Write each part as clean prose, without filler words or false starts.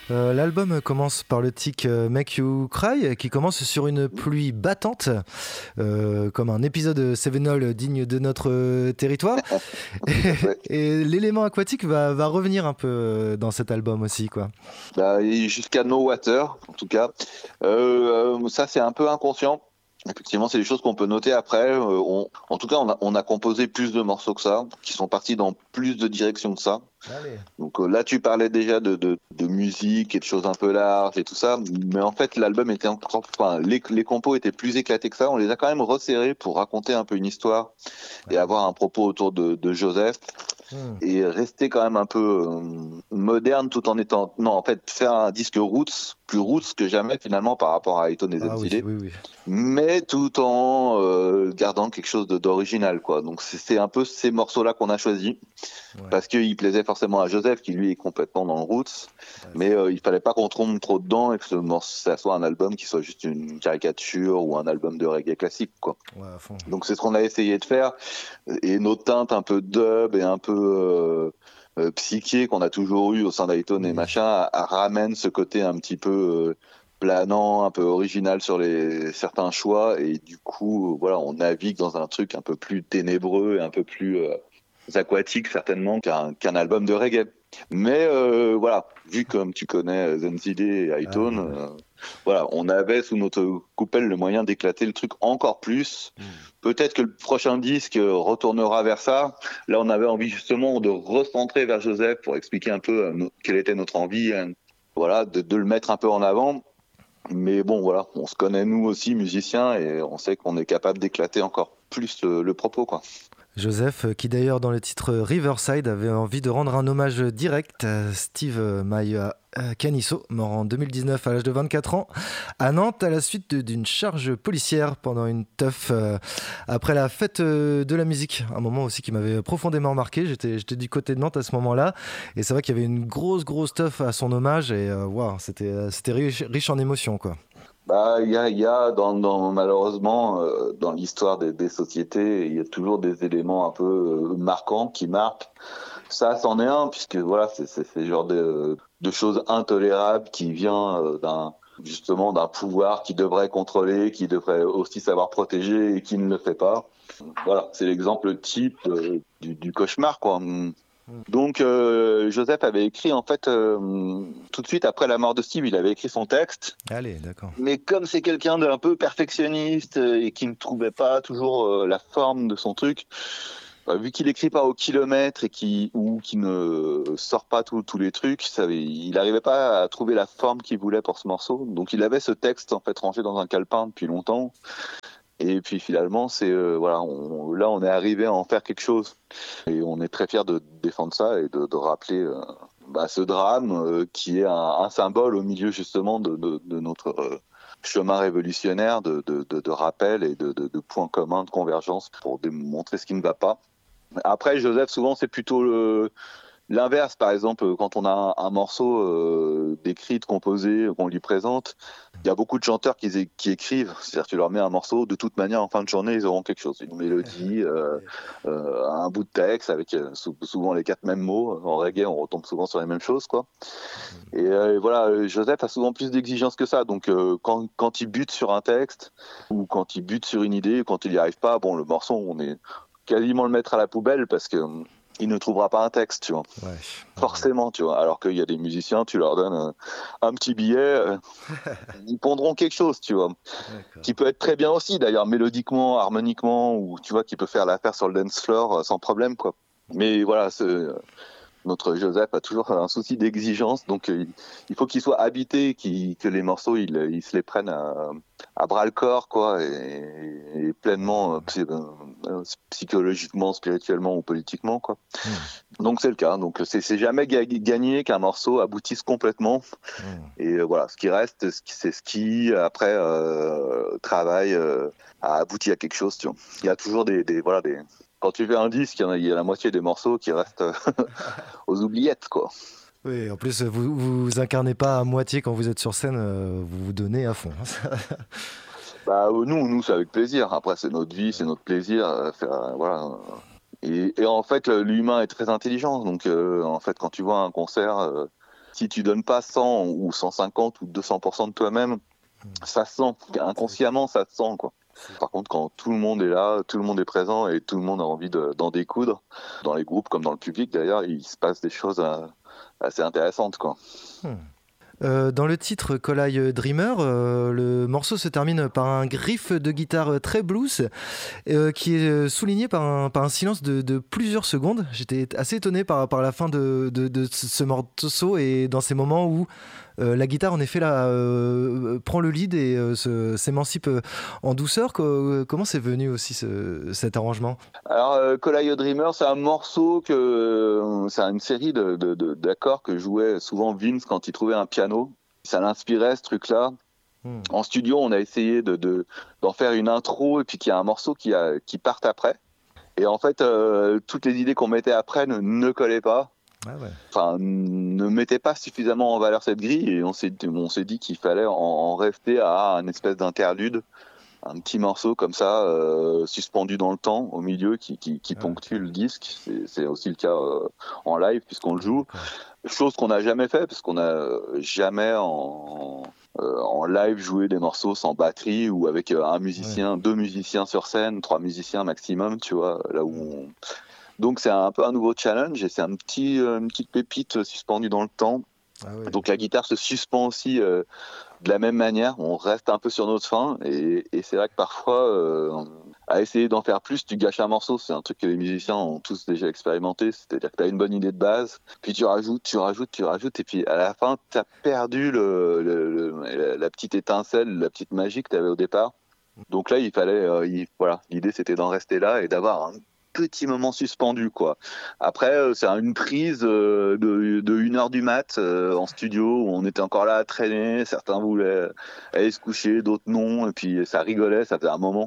L'album commence par le titre Make You Cry, qui commence sur une pluie battante, comme un épisode Sevenol digne de notre territoire. Et l'élément aquatique va revenir un peu dans cet album aussi, quoi. Bah, et jusqu'à No Water, en tout cas. Ça, c'est un peu inconscient. Effectivement, c'est des choses qu'on peut noter après. En tout cas, on a composé plus de morceaux que ça, qui sont partis dans plus de directions que ça. Allez. Donc là, tu parlais déjà de musique et de choses un peu larges et tout ça, mais en fait, l'album était encore, enfin, les compos étaient plus éclatés que ça. On les a quand même resserrés pour raconter un peu une histoire et avoir un propos autour de Joseph. Et rester quand même un peu moderne tout en étant... Non, en fait, faire un disque roots, plus roots que jamais finalement par rapport à Ayton et Zenzile, oui. mais tout en gardant quelque chose d'original, quoi. Donc c'est un peu ces morceaux-là qu'on a choisis, parce qu'ils plaisaient forcément à Joseph, qui lui est complètement dans le roots, mais il fallait pas qu'on tombe trop dedans et que ça soit un album qui soit juste une caricature ou un album de reggae classique, quoi. Ouais, à fond. Donc c'est ce qu'on a essayé de faire, et nos teintes un peu dub et un peu psyché qu'on a toujours eu au sein d'Ayton et machin, ramènent ce côté un petit peu planant, un peu original sur certains choix, et du coup voilà, on navigue dans un truc un peu plus ténébreux et un peu plus aquatique certainement qu'un album de reggae. Mais voilà, vu comme tu connais Zenzile et Ayton, voilà, on avait sous notre coupelle le moyen d'éclater le truc encore plus. Peut-être que le prochain disque retournera vers ça. Là, on avait envie justement de recentrer vers Joseph pour expliquer un peu quelle était notre envie, voilà, de le mettre un peu en avant. Mais bon, voilà, on se connaît nous aussi musiciens et on sait qu'on est capable d'éclater encore plus le propos, quoi. Joseph, qui d'ailleurs dans le titre Riverside avait envie de rendre un hommage direct à Steve Maya Canisso, mort en 2019 à l'âge de 24 ans, à Nantes à la suite d'une charge policière pendant une teuf après la fête de la musique. Un moment aussi qui m'avait profondément marqué. J'étais du côté de Nantes à ce moment-là, et c'est vrai qu'il y avait une grosse teuf à son hommage, et wow, c'était riche en émotions, quoi. Bah, il y a malheureusement dans l'histoire des sociétés, il y a toujours des éléments un peu marquants qui marquent. Ça, c'en est un, puisque voilà, c'est le genre de choses intolérables qui vient justement d'un pouvoir qui devrait contrôler, qui devrait aussi savoir protéger et qui ne le fait pas. Voilà, c'est l'exemple type du cauchemar, quoi. Donc Joseph avait écrit en fait tout de suite après la mort de Steve, il avait écrit son texte. Allez, d'accord. Mais comme c'est quelqu'un d'un peu perfectionniste et qui ne trouvait pas toujours la forme de son truc, vu qu'il écrit pas au kilomètre et qui ne sort pas tous les trucs, il n'arrivait pas à trouver la forme qu'il voulait pour ce morceau. Donc il avait ce texte en fait rangé dans un calepin depuis longtemps. Et puis finalement, voilà, là on est arrivé à en faire quelque chose. Et on est très fiers de défendre ça et de rappeler ce drame qui est un symbole au milieu justement de notre chemin révolutionnaire de rappel et de points communs, de convergence pour démontrer ce qui ne va pas. Après, Joseph, souvent c'est plutôt l'inverse. Par exemple, quand on a un morceau d'écrit, de composé, qu'on lui présente, il y a beaucoup de chanteurs qui écrivent. C'est-à-dire, tu leur mets un morceau, de toute manière, en fin de journée, ils auront quelque chose. Une mélodie, un bout de texte avec souvent les 4 mêmes mots. En reggae, on retombe souvent sur les mêmes choses, quoi. Et voilà, Joseph a souvent plus d'exigences que ça. Donc, quand il bute sur un texte, ou quand il bute sur une idée, quand il n'y arrive pas, bon, le morceau, on est quasiment le mettre à la poubelle parce que il ne trouvera pas un texte, tu vois. Ouais. Forcément, tu vois. Alors qu'il y a des musiciens, tu leur donnes un petit billet, ils pondront quelque chose, tu vois. D'accord. Qui peut être très bien aussi, d'ailleurs, mélodiquement, harmoniquement, ou tu vois, qui peut faire l'affaire sur le dance floor sans problème, quoi. Mais voilà, notre Joseph a toujours un souci d'exigence, donc il faut qu'il soit habité, que les morceaux, ils se les prennent à bras le corps, quoi, et pleinement psychologiquement, spirituellement ou politiquement, quoi. Donc c'est le cas. Donc c'est jamais gagné qu'un morceau aboutisse complètement. Et voilà, ce qui reste, c'est ce qui après travaille a abouti à quelque chose. Tu vois. Il y a toujours voilà des. Quand tu fais un disque, il y a la moitié des morceaux qui restent aux oubliettes, quoi. Oui, en plus, vous incarnez pas à moitié quand vous êtes sur scène, vous vous donnez à fond. Bah nous c'est avec plaisir. Après c'est notre vie, c'est notre plaisir. Voilà. Et en fait l'humain est très intelligent. Donc en fait quand tu vois un concert, si tu donnes pas 100 ou 150 ou 200% de toi-même, ça se sent, inconsciemment ça se sent quoi. Par contre, quand tout le monde est là, tout le monde est présent et tout le monde a envie d'en découdre, dans les groupes comme dans le public d'ailleurs, il se passe des choses assez intéressantes quoi. Dans le titre Collide Dreamer, le morceau se termine par un griff de guitare très blues qui est souligné par un silence de plusieurs secondes. J'étais assez étonné par la fin de ce morceau et dans ces moments où la guitare en effet là, prend le lead et s'émancipe en douceur. Comment c'est venu aussi cet arrangement? Alors Collide Dreamer, c'est un morceau c'est une série d'accords que jouait souvent Vince quand il trouvait un piano. Ça l'inspirait ce truc-là. En studio, on a essayé d'en faire une intro et puis qu'il y a un morceau qui parte après. Et en fait, toutes les idées qu'on mettait après ne collaient pas. Ah ouais. Enfin, ne mettaient pas suffisamment en valeur cette grille et on s'est dit qu'il fallait en rester à une espèce d'interlude, un petit morceau comme ça, suspendu dans le temps, au milieu, qui ponctue le disque. C'est aussi le cas en live, puisqu'on le joue. Chose qu'on n'a jamais fait, parce qu'on n'a jamais en live joué des morceaux sans batterie ou avec un musicien, deux musiciens sur scène, 3 musiciens maximum, tu vois, là où Donc c'est un peu un nouveau challenge et c'est une petite pépite suspendue dans le temps. Ah oui. Donc la guitare se suspend aussi de la même manière, on reste un peu sur notre fin et c'est vrai que parfois à essayer d'en faire plus, tu gâches un morceau. C'est un truc que les musiciens ont tous déjà expérimenté, c'est-à-dire que tu as une bonne idée de base, puis tu rajoutes et puis à la fin tu as perdu la petite étincelle, la petite magie que tu avais au départ. Donc là il fallait, voilà, l'idée c'était d'en rester là et d'avoir un petit moment suspendu quoi. Après c'est une prise de 1h du mat en studio où on était encore là à traîner, certains voulaient aller se coucher, d'autres non, et puis ça rigolait, ça faisait un moment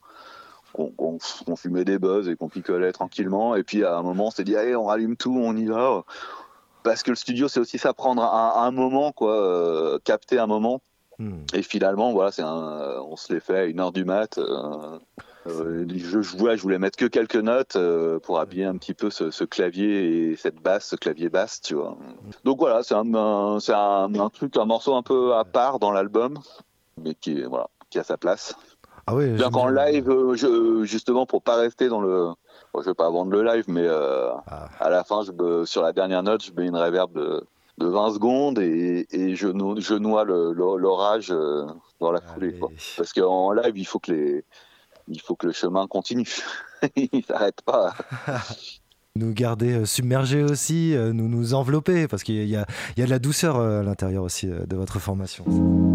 qu'on fumait des buzz et qu'on picolait tranquillement, et puis à un moment on s'est dit allez on rallume tout, on y va, parce que le studio c'est aussi ça, prendre un moment quoi, capter un moment. Et finalement voilà, on se l'est fait à 1h du mat. Je voulais mettre que quelques notes pour habiller un petit peu ce clavier et cette basse, ce clavier basse, tu vois. Donc voilà, c'est un truc, un morceau un peu à part dans l'album, mais qui a sa place. Ah oui. Bien qu'en live, justement pour pas rester dans le, bon, je vais pas vendre le live, mais à la fin, sur la dernière note, je mets une reverb de 20 secondes et je noie l'orage dans la foulée, quoi. Parce qu'en live, il faut que le chemin continue. Il s'arrête pas. Nous garder submergés aussi, nous envelopper, parce qu'il y a de la douceur à l'intérieur aussi de votre formation.